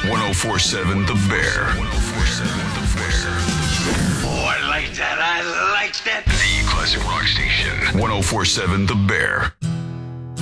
1047 The Bear. 1047 The Bear. Oh, I like that. I like that. The classic rock station. 1047 The Bear.